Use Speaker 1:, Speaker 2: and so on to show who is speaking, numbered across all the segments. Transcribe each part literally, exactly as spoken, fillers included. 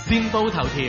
Speaker 1: 先報頭條。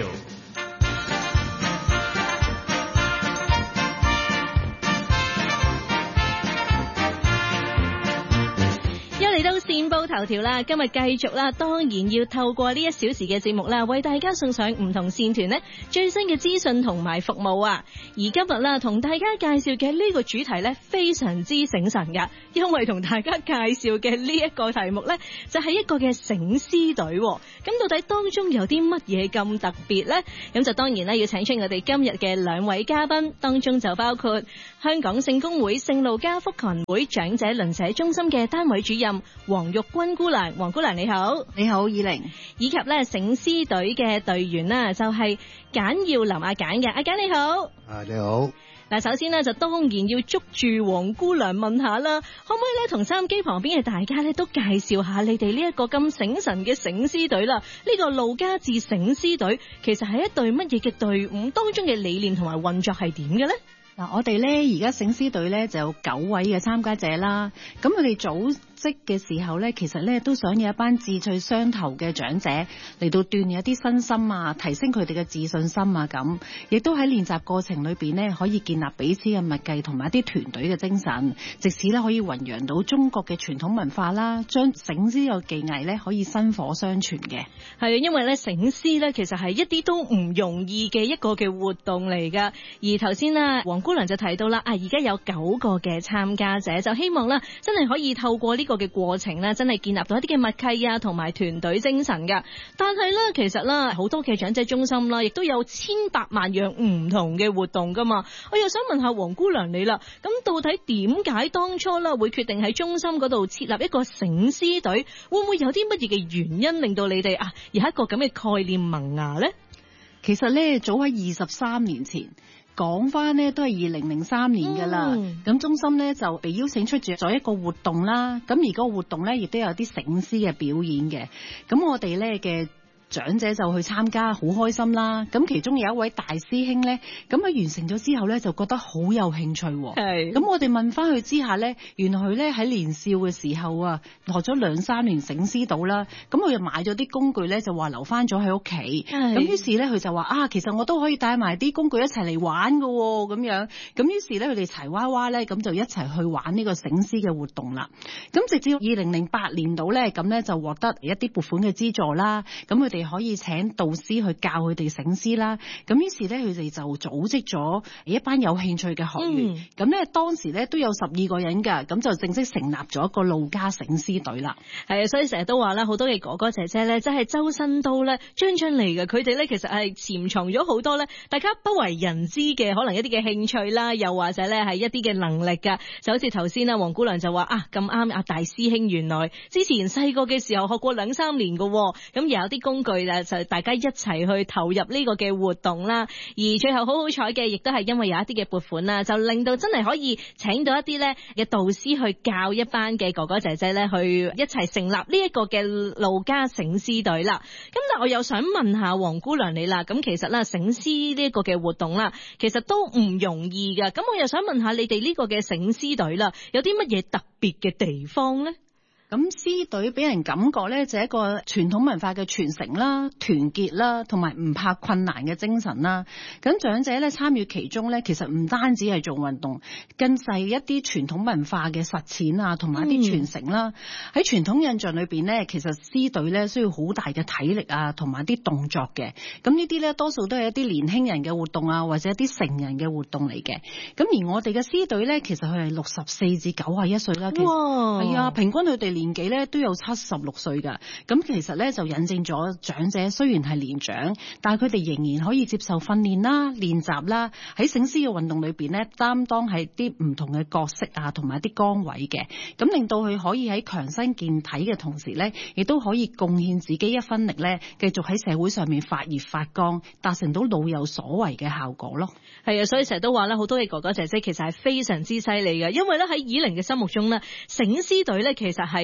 Speaker 2: 嚟到線報頭條啦，今日繼續啦，當然要透過呢一小時嘅節目啦，為大家送上唔同線團呢最新嘅資訊同埋服務啊。而今日啦，同大家介紹嘅呢個主題呢，非常之醒神噶，因為同大家介紹嘅呢一個題目呢，就係一個嘅醒獅隊。咁到底當中有啲乜嘢咁特別呢？咁就當然啦，要請出我哋今日嘅兩位嘉賓，當中就包括香港聖公會聖路加福群會長者鄰舍中心嘅單位主任黃玉君姑娘，黃姑娘你好。
Speaker 3: 你好，以玲。
Speaker 2: 以及咧醒獅隊嘅隊員啦，就係簡耀林阿簡嘅，阿簡你好。
Speaker 4: 啊，你好。
Speaker 2: 嗱，首先呢，就當然要捉住黃姑娘問下啦，可唔可以咧同收音機旁邊嘅大家咧都介紹下你哋呢一個咁醒神嘅醒獅隊啦？呢個路加治醒獅隊其實係一隊乜嘢嘅隊伍？當中嘅理念同埋運作係點嘅呢？
Speaker 3: 嗱，我哋咧而家醒獅隊咧就有九位嘅參加者啦，咁佢哋組織嘅時候咧，其實咧都想有一班志趣相投嘅長者嚟到鍛鍊一啲身心啊，提升佢哋嘅自信心啊，咁亦都喺練習過程裏邊咧可以建立彼此嘅默契同埋一啲團隊嘅精神，藉此咧可以弘揚到中國嘅傳統文化啦，將醒獅嘅技藝咧可以薪火相傳嘅。
Speaker 2: 係因為咧醒獅咧其實係一啲都唔容易嘅一個嘅活動嚟噶，而頭先啦黃姑娘就提到啦，啊而家有九個嘅參加者，就希望啦真係可以透過呢個嘅過程咧，真係建立到一啲嘅默契啊，同埋團隊精神噶。但係咧，其實啦，好多嘅長者中心啦，亦都有千百萬樣唔同嘅活動噶嘛。我又想問下黃姑娘你啦，咁到底點解當初啦會決定喺中心嗰度設立一個醒獅隊？會唔會有啲乜嘢嘅原因令到你哋啊有一個咁嘅概念萌芽呢？
Speaker 3: 其實咧，早喺二十三年前。講翻呢都係二零零三年㗎啦，咁、嗯、中心呢就被邀請出席咗一個活動啦，咁而個活動呢亦都有啲醒獅嘅表演嘅，咁我哋呢嘅長者就去參加，好開心啦。咁其中有一位大師兄呢，咁佢完成咗之後呢，就覺得好有興趣。係。咁我哋問翻佢之下呢，原來佢呢喺年少嘅時候啊，學咗兩三年醒獅到啦。咁佢就買咗啲工具呢，就話留翻咗喺屋企。咁於是呢，佢就話啊，其實我都可以帶埋啲工具一齊嚟玩㗎喎。咁樣。咁於是呢，佢哋齊娃娃呢，咁就一齊去玩呢個醒獅嘅活動啦。咁直至二零零八年度呢，咁呢就獲得一啲撥款嘅資助啦。咁佢哋可以請導師去教佢哋醒獅啦，咁於是咧佢哋就組織咗一班有興趣嘅學員，咁、嗯、咧當時咧都有十二個人㗎，咁就正式成立咗一個路加醒獅隊啦。
Speaker 2: 係啊，所以成日都話啦，好多嘅哥哥姐姐咧，真係周身刀咧，張張嚟嘅。佢哋咧其實係潛藏咗好多咧，大家不為人知嘅可能一啲嘅興趣啦，又或者咧係一啲嘅能力㗎。就好似頭先啊，黃姑娘就話啊，咁啱啊，大師兄原來之前細個嘅時候學過兩三年㗎，咁又有啲工具啦。就大家一齊去投入呢個嘅活動啦，而最後好好彩嘅，亦都係因為有一啲嘅撥款啦，就令到真係可以請到一啲咧嘅導師去教一班嘅哥哥姐姐咧，去一齊成立呢一個嘅路加醒獅隊啦。咁但我又想問下黃姑娘你啦，咁其實啦醒獅呢一個嘅活動啦，其實都唔容易噶。咁我又想問下你哋呢個嘅醒獅隊啦，有啲乜嘢特別嘅地方咧？
Speaker 3: 咁獅隊俾人感覺咧，就係一個傳統文化嘅傳承啦、團結啦，同埋唔怕困難嘅精神啦。咁長者咧參與其中咧，其實唔單止係做運動，更係一啲傳統文化嘅實踐啊，同埋一啲傳承啦。喺、嗯、傳統印象裏邊咧，其實獅隊咧需要好大嘅體力啊，同埋啲動作嘅。咁呢啲咧多數都係一啲年輕人嘅活動啊，或者一啲成人嘅活動嚟嘅。咁而我哋嘅獅隊咧，其實佢係六十四至九十一歲啦。哇！係啊，平均佢哋年紀咧都有七十六歲㗎，咁其實咧就引證咗長者雖然係年長，但係佢哋仍然可以接受訓練啦、練習啦，喺醒獅嘅運動裏邊咧擔當係啲唔同嘅角色啊，同埋啲崗位嘅，咁令到佢可以喺強身健體嘅同時咧，亦都可以貢獻自己一分力咧，繼續喺社會上面發熱發光，達成到老有所為嘅效果咯。
Speaker 2: 係啊，所以成日都話咧，好多嘅哥哥姐姐其實係非常之犀利嘅，因為咧喺以玲嘅心目中咧，醒獅隊咧其實係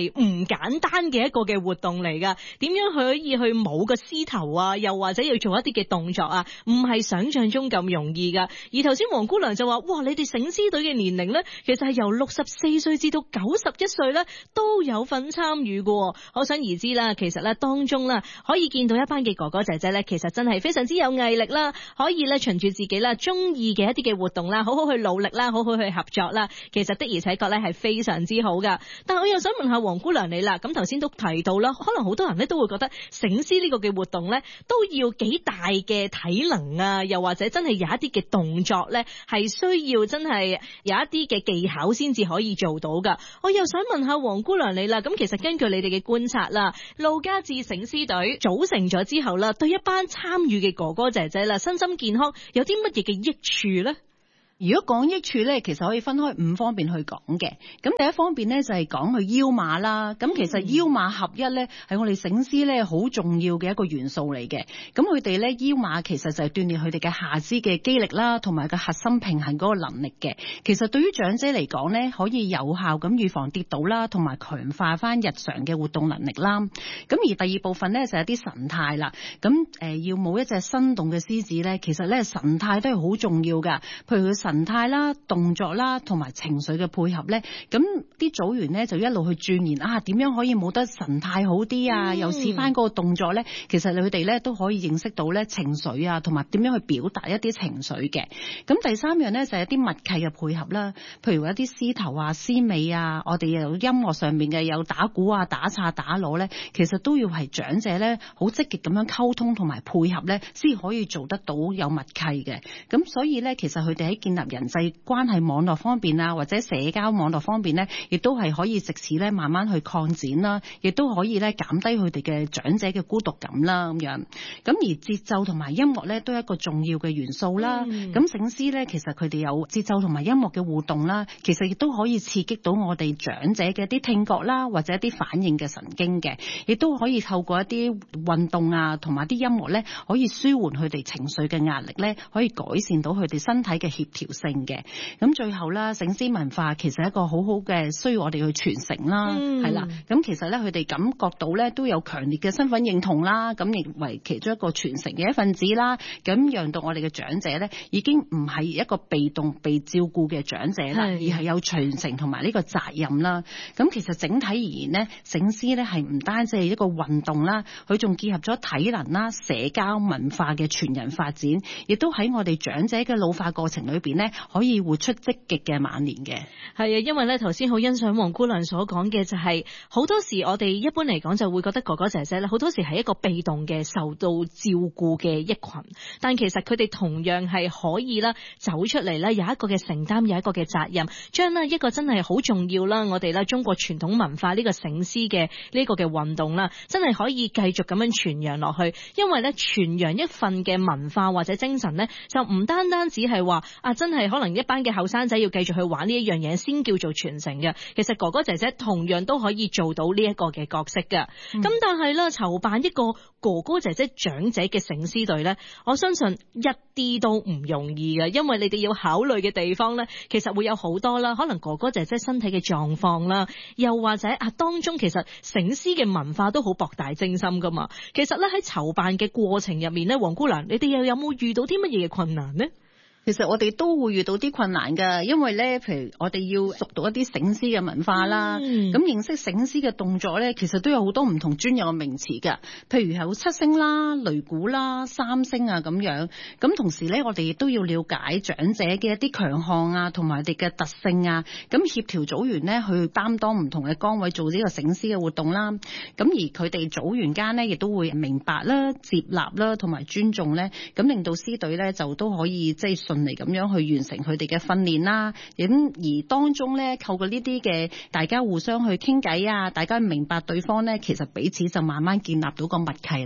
Speaker 2: 係唔簡單嘅一個嘅活動嚟噶。點樣可以去舞個獅頭啊，又或者要做一啲嘅動作啊，唔係想象中咁容易噶。而頭先黃姑娘就話，哇，你哋醒獅隊嘅年齡咧，其實係由六十四歲至到九十一歲咧，都有份參與嘅。可想而知啦，其實咧當中啦，可以見到一班嘅哥哥姐姐咧，其實真係非常之有毅力啦，可以咧循住自己啦中意嘅一啲嘅活動啦，好好去努力啦，好好去合作啦。其實的而且確咧係非常之好噶。但係我又想問下黃姑娘你啦，咁頭先都提到啦，可能好多人咧都會覺得醒獅呢個嘅活動咧都要幾大嘅體能啊，又或者真係有一啲嘅動作咧係需要真係有一啲嘅技巧先至可以做到噶。我又想問下黃姑娘你啦，咁其實根據你哋嘅觀察啦，路家志醒獅隊組成咗之後啦，對一班參與嘅哥哥姐姐啦，身心健康有啲乜嘢嘅益處咧？
Speaker 3: 如果講益處咧，其實可以分開五方面去講嘅。咁第一方面咧就係講去腰馬啦。咁其實腰馬合一咧係我哋醒獅咧好重要嘅一個元素嚟嘅。咁佢哋咧腰馬其實就係鍛鍊佢哋嘅下肢嘅肌力啦，同埋個核心平衡嗰個能力嘅。其實對於長者嚟講咧，可以有效咁預防跌倒啦，同埋強化翻日常嘅活動能力啦。咁而第二部分咧就係一啲神態啦。咁誒要冇一隻生動嘅獅子咧，其實咧神態都係好重要㗎。譬如佢神神態啦、動作啦，同埋情緒嘅配合咧，咁啲組員咧就一路去鑽研啊，點樣可以冇得神態好啲啊？嗯、又試翻嗰個動作咧，其實佢哋咧都可以認識到咧情緒啊，同埋點樣去表達一啲情緒嘅。咁第三樣咧就係一啲默契嘅配合啦，譬如一啲獅頭啊、獅尾啊，我哋有音樂上面嘅有打鼓啊、打岔、打鑼咧，其實都要係長者咧好積極咁樣溝通同埋配合咧，先可以做得到有默契嘅。咁所以咧，其實佢哋喺建立人際關係網絡方面啊，或者社交網絡方面咧，亦都係可以藉此咧慢慢去擴展啦，亦都可以咧減低佢哋嘅長者嘅孤獨感啦咁樣。咁而節奏同埋音樂咧都係一個重要嘅元素啦。咁醒獅咧，其實佢哋有節奏同埋音樂嘅互動啦，其實亦都可以刺激到我哋長者嘅一啲聽覺啦，或者一啲反應嘅神經嘅，亦都可以透過一啲運動啊，同埋啲音樂咧，可以舒緩佢哋情緒嘅壓力咧，可以改善到佢哋身體嘅協調性嘅。咁最後啦，醒獅文化其實係一個好好嘅，需要我哋去傳承啦，係啦、嗯。咁其實咧，佢哋感覺到咧都有強烈嘅身份認同啦，咁亦為其中一個傳承嘅一份子啦。咁讓到我哋嘅長者咧，已經唔係一個被動被照顧嘅長者啦，而係有傳承同埋呢個責任啦。咁其實整體而言呢，醒獅咧係唔單止係一個運動啦，佢仲結合咗體能啦、社交文化嘅全人發展，亦都喺我哋長者嘅老化過程裏邊呢，可以活出積極嘅晚年嘅。
Speaker 2: 係啊，因為咧頭先好欣賞黃姑娘所講嘅就係、是、好多時我哋一般嚟講就會覺得哥哥姐姐咧好多時係一個被動嘅受到照顧嘅一群，但其實佢哋同樣係可以啦走出嚟啦，有一個嘅承擔，有一個嘅責任，將呢一個真係好重要啦，我哋咧中國傳統文化呢個醒獅嘅呢個嘅運動啦，真係可以繼續咁樣傳揚落去。因為咧傳揚一份嘅文化或者精神咧，就唔單單只係話啊，真係可能一班嘅後生仔要繼續去玩呢一樣嘢先叫做傳承嘅。其實哥哥姐姐同樣都可以做到呢一個嘅角色嘅。咁、嗯、但係咧籌辦一個哥哥姐姐長者嘅醒獅隊咧，我相信一啲都唔容易嘅，因為你哋要考慮嘅地方咧，其實會有好多啦，可能哥哥姐姐身體嘅狀況啦，又或者啊當中其實醒獅嘅文化都好博大精深噶嘛。其實咧喺籌辦嘅過程入面咧，黃姑娘，你哋又有冇遇到啲乜嘢嘅困難呢？
Speaker 3: 其實我哋都會遇到啲困難㗎，因為咧，譬如我哋要熟讀一啲醒獅嘅文化啦，咁、嗯、認識醒獅嘅動作咧，其實都有好多唔同專有嘅名詞㗎。譬如係好七星啦、擂鼓啦、三星啊咁樣。咁同時咧，我哋亦都要了解長者嘅一啲強項啊，同埋佢哋嘅特性啊。咁協調組員咧去擔當唔同嘅崗位做呢個醒獅嘅活動啦。咁而佢哋組員間咧亦都會明白啦、接納啦，同埋尊重咧，咁令到獅隊咧就都可以即係順利咁樣去完成佢哋嘅訓練啦，咁而當中咧透過呢啲嘅大家互相去傾偈啊，大家明白對方咧，其實彼此就慢慢建立到個默契啦。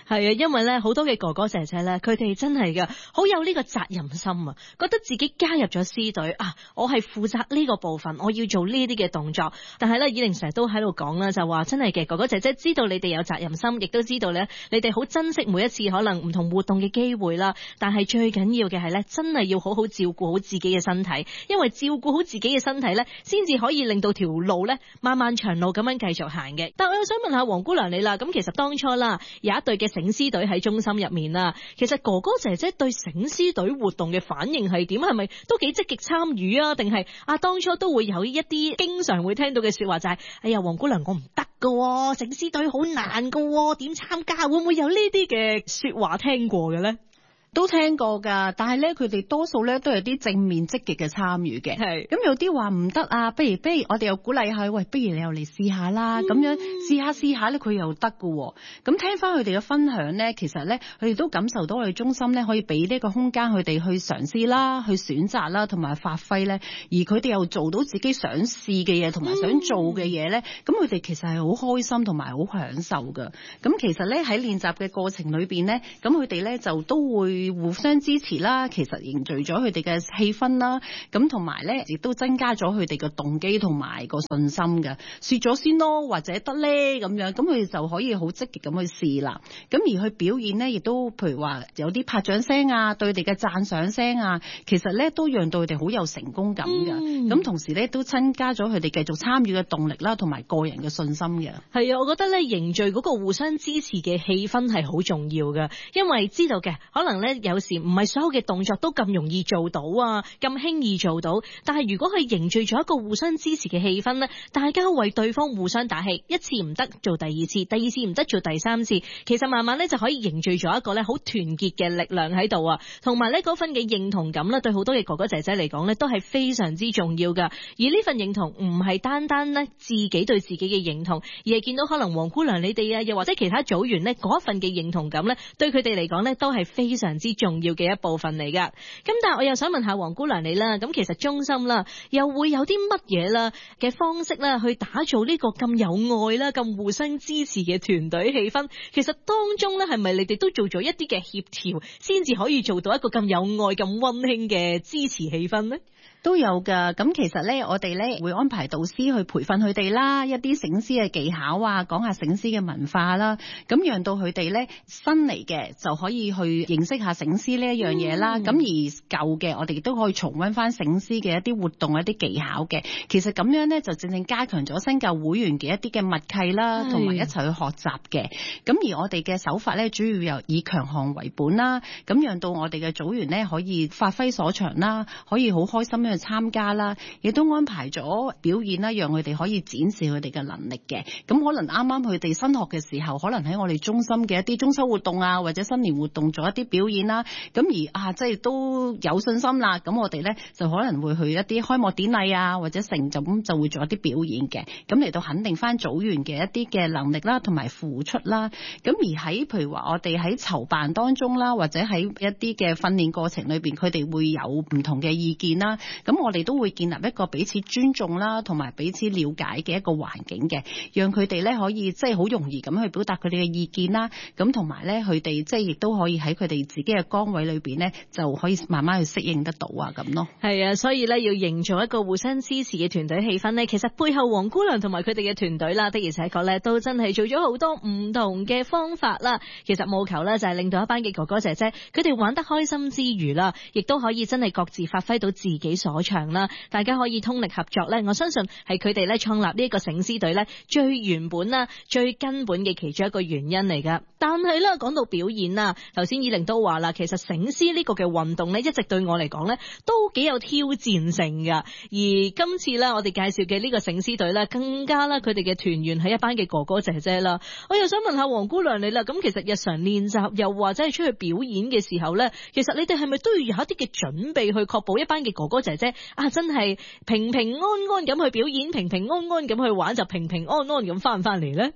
Speaker 2: 係啊，因為咧好多嘅哥哥姐姐咧，佢哋真係嘅好有呢個責任心啊，覺得自己加入咗獅隊啊，我係負責呢個部分，我要做呢啲嘅動作。但係咧，以玲成日都喺度講啦，就話真係嘅哥哥姐姐知道你哋有責任心，亦都知道咧你哋好珍惜每一次可能唔同活動嘅機會啦。但係最緊要嘅係咧，真係要好好照顧好自己嘅身體，因為照顧好自己嘅身體咧，先至可以令到條路咧漫漫長路咁樣繼續行嘅。但我又想問下黃姑娘你啦，咁其實當初啦有一隊嘅醒獅隊喺中心入面啦，其實哥哥姐姐對醒獅隊活動嘅反應係點？係咪都幾積極參與啊？定係啊當初都會有一啲經常會聽到嘅說話就係、是，哎呀黃姑娘我唔得噶，醒獅隊好難噶，點參加？會唔會有呢啲嘅說話聽過嘅咧？
Speaker 3: 都聽過㗎，但係咧佢哋多數咧都有啲正面積極嘅參與嘅。係咁有啲話唔得啊，不如不如我哋又鼓勵下，喂，不如你又嚟試下啦，咁、嗯、樣試下試下咧，佢又得㗎喎。咁聽翻佢哋嘅分享咧，其實咧佢哋都感受到我哋中心咧可以俾呢個空間佢哋去嘗試啦、去選擇啦，同埋發揮咧。而佢哋又做到自己想試嘅嘢同埋想做嘅嘢咧，咁佢哋其實係好開心同埋好享受㗎。咁其實咧喺練習嘅過程裏邊咧，咁佢哋咧就都會互相支持啦，其實凝聚咗佢哋嘅氣氛啦，咁同埋咧亦都增加咗佢哋嘅動機同埋個信心嘅。試咗先咯，或者得咧咁樣，咁佢哋就可以好積極咁去試啦。咁而去表演咧，亦都譬如話有啲拍掌聲啊，對佢哋嘅讚賞聲啊，其實咧都讓到佢哋好有成功感嘅。咁、嗯、同時咧都增加咗佢哋繼續參與嘅動力啦，同埋個人嘅信心嘅。係
Speaker 2: 啊，我覺得咧凝聚嗰個互相支持嘅氣氛係好重要嘅，因為知道嘅可能咧。有時唔係所有嘅動作都咁容易做到啊，咁輕易做到。但係如果佢凝聚咗一個互相支持嘅氣氛呢，大家為對方互相打氣，一次唔得做第二次，第二次唔得做第三次，其實慢慢咧就可以凝聚咗一個咧好團結嘅力量喺度啊。同埋呢嗰份嘅認同感咧，對好多嘅哥哥姐姐嚟講咧都係非常之重要噶。而呢份認同唔係單單咧自己對自己嘅認同，而係見到可能黃姑娘你哋啊，又或者其他組員呢嗰一份嘅認同感咧，對佢哋嚟講咧都係非常之重要嘅一部分嚟噶。咁但係我又想問下黃姑娘你啦，咁其實中心啦又會有啲乜嘢啦嘅方式啦去打造呢個咁有愛啦、咁互相支持嘅團隊氣氛？其實當中咧係咪你哋都做咗一啲嘅協調，先至可以做到一個咁有愛、咁溫馨嘅支持氣氛呢？
Speaker 3: 都有㗎，咁其實咧，我哋咧會安排導師去培訓佢哋啦，一啲醒獅嘅技巧啊，講下醒獅嘅文化啦，咁讓到佢哋咧新嚟嘅就可以去認識下醒獅呢一樣嘢啦。咁、嗯、而舊嘅，我哋亦都可以重溫翻醒獅嘅一啲活動、一啲技巧嘅。其實咁樣咧，就正正加強咗新舊會員嘅一啲嘅默契啦，同埋一齊去學習嘅。咁而我哋嘅手法咧，主要又以強項為本啦，咁讓到我哋嘅組員咧可以發揮所長啦，可以好開心去參加啦，亦都安排咗表演啦，讓佢哋可以展示佢哋嘅能力嘅。咁可能啱啱佢哋新學嘅時候，可能喺我哋中心嘅一啲中秋活動啊，或者新年活動做一啲表演啦。咁而啊，即係都有信心啦。咁我哋咧就可能會去一啲開幕典禮啊，或者成就咁就會做一啲表演嘅。咁嚟到肯定翻組員嘅一啲嘅能力啦，同埋付出啦。咁而喺譬如話我哋喺籌辦當中啦，或者喺一啲嘅訓練過程裏邊，佢哋會有唔同嘅意見啦。咁我哋都會建立一個彼此尊重啦，同埋彼此了解嘅一個環境嘅，讓佢哋咧可以即係好容易咁去表達佢哋嘅意見啦。咁同埋咧，佢哋即係亦都可以喺佢哋自己嘅崗位裏邊咧，就可以慢慢去適應得到啊咁咯。係啊，所以咧要營造一個互相支持嘅團隊氣氛咧，其實背後黃姑娘同埋佢哋嘅團隊啦，的而且確咧都真係做咗好多唔同嘅方法啦。其實務求咧就係令到一班嘅哥哥姐姐，佢哋玩得開心之餘啦，亦都可以真係各自發揮到自己所長啦。大家可以通力合作咧，我相信係佢哋咧創立呢一個醒獅隊咧最原本啦、最根本嘅其中一個原因嚟噶。但係咧講到表演啦，頭先以玲都話啦，其實醒獅呢個嘅運動咧，一直對我嚟講咧都幾有挑戰性噶。而今次咧我哋介紹嘅呢個醒獅隊咧，更加啦佢哋嘅團員係一班嘅哥哥姐姐啦。我又想問下黃姑娘你啦，咁其實日常練習又或者係出去表演嘅時候咧，其實你哋係咪都要有一啲嘅準備去確保一班嘅哥哥姐姐啊真係平平安安咁去表演，平平安安咁去玩，就平平安安咁翻翻嚟咧？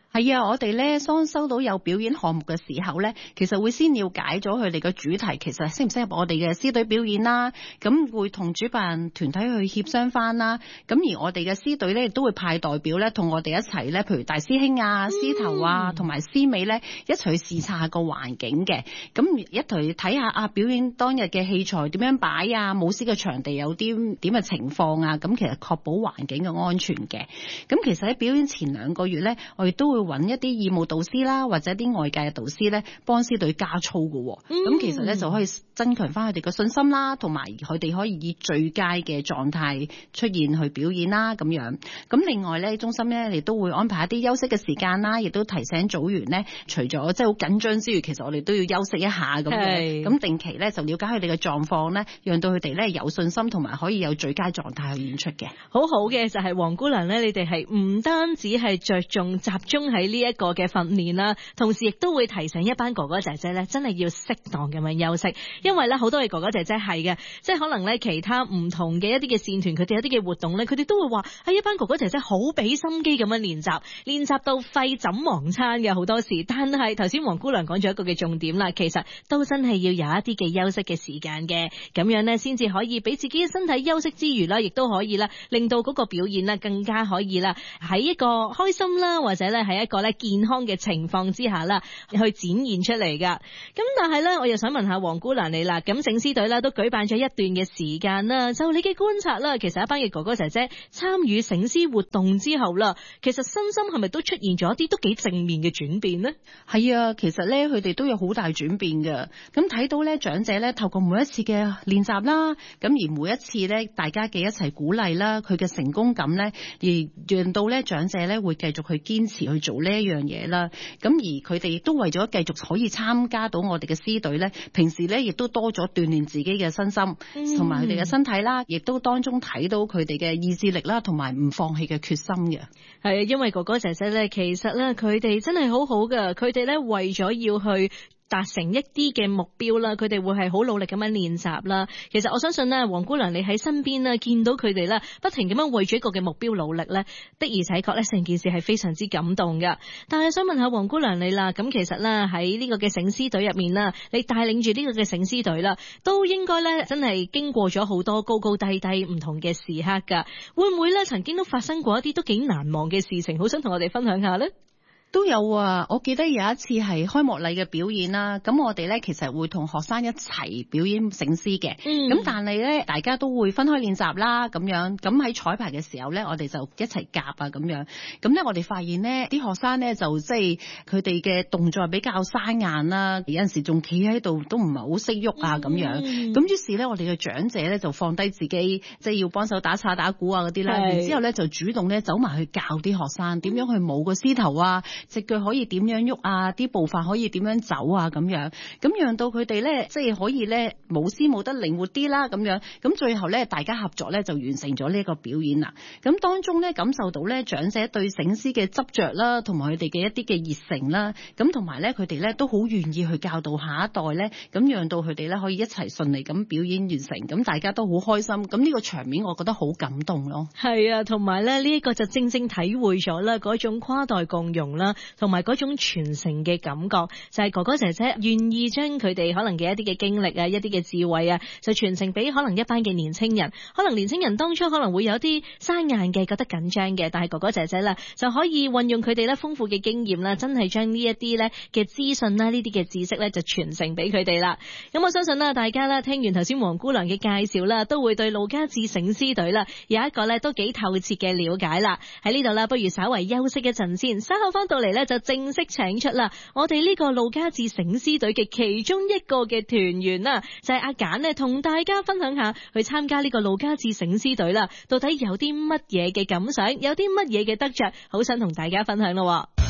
Speaker 3: 係啊，我哋咧當收到有表演項目嘅時候咧，其實會先了解咗佢哋嘅主題，其實適唔適合我哋嘅獅隊表演啦。咁會同主辦團體去協商翻啦。咁而我哋嘅獅隊咧，亦都會派代表咧，同我哋一齊咧，譬如大師兄啊、獅頭啊，同埋獅尾咧，一齊去視察下個環境嘅。咁一齊睇下啊，表演當日嘅器材點樣擺啊，舞獅嘅場地有啲點嘅情況啊。咁其實確保環境嘅安全嘅。咁其實喺表演前兩個月咧，我哋都會揾一啲義務導師啦，或者啲外界嘅導師咧，幫獅隊加操嘅。咁、嗯、其實咧就可以增強翻佢哋嘅信心啦，同埋佢哋可以以最佳嘅狀態出現去表演啦咁樣。咁另外咧，中心咧亦都會安排一啲休息嘅時間啦，亦都提醒組員咧，除咗即係好緊張之餘，其實我哋都要休息一下咁嘅。咁定期咧就了解佢哋嘅狀況咧，讓到佢哋咧有信心同埋可以有最佳狀態去演出嘅。
Speaker 2: 好好嘅就係黃姑娘咧，你哋係唔單止係着重集中喺呢一個嘅訓練啦，同時亦都會提醒一班哥哥姐姐咧，真係要適當咁樣休息，因為咧好多嘅哥哥姐姐係嘅，即係可能咧其他唔同嘅一啲嘅線團，佢哋一啲嘅活動咧，佢哋都會話係一班哥哥姐姐好俾心機咁樣練習，練習到廢寢忘餐嘅好多時。但係頭先黃姑娘講咗一個嘅重點啦，其實都真係要有一啲嘅休息嘅時間嘅，咁樣咧先至可以俾自己嘅身體休息之餘啦，亦都可以啦令到嗰個表演啦更加可以啦喺一個開心啦，或者咧喺一個咧健康嘅情況之下啦去展現出嚟噶。咁但係咧，我又想問下黃姑娘你啦，咁醒獅隊啦都舉辦咗一段嘅時間啦，就你嘅觀察啦，其實一班嘅哥哥姐姐參與醒獅活動之後啦，其實身心係咪都出現咗一啲都幾正面嘅轉變呢？
Speaker 3: 係啊，其實咧佢哋都有好大轉變嘅。咁睇到咧長者咧透過每一次嘅練習啦，咁而每一次咧大家嘅一齊鼓勵啦，佢嘅成功感咧，而讓到咧長者咧會繼續去堅持去做呢一樣嘢啦。咁而佢哋亦都為咗繼續可以參加到我哋嘅獅隊咧，平時咧亦都多咗鍛鍊自己嘅身心，同埋佢哋嘅身體啦，亦都當中睇到佢哋嘅意志力啦，同埋唔放棄嘅決心嘅。
Speaker 2: 係啊，因為哥哥姐姐咧，其實咧佢哋真係好好噶，佢哋咧為咗要去達成一啲嘅目標啦，佢哋會係好努力咁樣練習啦。其實我相信咧，黃姑娘你喺身邊啦，見到佢哋咧不停咁樣為咗一個嘅目標努力咧，的而且確咧成件事係非常之感動噶。但係想問下黃姑娘你啦，咁其實咧喺呢個嘅醒獅隊入面啦，你帶領住呢個嘅醒獅隊啦，都應該咧真係經過咗好多高高低低唔同嘅時刻噶。會唔會咧曾經都發生過一啲都幾難忘嘅事情，好想同我哋分享下咧？
Speaker 3: 都有啊！我記得有一次係開幕禮嘅表演啦，咁我哋咧其實會同學生一齊表演醒獅嘅，咁、嗯、但係咧大家都會分開練習啦，咁樣咁喺彩排嘅時候咧，我哋就一齊夾啊咁樣，咁咧我哋發現咧啲學生咧就即係佢哋嘅動作比較生硬啦，有陣時仲企喺度都唔係好識喐啊咁樣，咁、嗯、於是咧我哋嘅長者咧就放低自己即係要幫手打岔打鼓啊嗰啲啦，然之後咧就主動咧走埋去教啲學生點樣去舞個獅頭啊，隻腳可以點樣喐啊，啲步伐可以點樣走啊咁樣，咁讓到佢哋咧即係可以咧舞獅舞得靈活啲啦咁樣，咁最後咧大家合作咧就完成咗呢一個表演啦。咁當中咧感受到咧長者對醒獅嘅執着啦，同埋佢哋嘅一啲嘅熱誠啦，咁同埋咧佢哋咧都好願意去教導下一代咧，咁讓到佢哋咧可以一齊順利咁表演完成，咁大家都好開心。咁呢個場面我覺得好感動咯。係
Speaker 2: 啊，同埋咧呢一個就正正體會咗啦嗰種跨代共融啦。同埋嗰種傳承嘅感覺，就係、是、哥哥姐姐願意將佢哋可能嘅一啲嘅經歷啊、一啲嘅智慧啊，就傳承俾可能一班嘅年青人。可能年青人當初可能會有啲生硬嘅，覺得緊張嘅，但係哥哥姐姐啦就可以運用佢哋咧豐富嘅經驗啦，真係將呢一啲咧嘅資訊啦、呢啲嘅知識咧就傳承俾佢哋啦。咁我相信啦，大家啦聽完頭先黃姑娘嘅介紹啦，都會對路家智醒獅隊啦有一個咧都幾透徹嘅了解啦。喺呢度啦，不如稍為休息一陣先，稍後翻到嚟咧就正式請出啦，我哋呢個路家智醒獅隊嘅其中一個嘅團員啦，就係阿簡呢，同大家分享下去參加呢個路家智醒獅隊啦，到底有啲乜嘢嘅感想，有啲乜嘢嘅得着，好想同大家分享咯。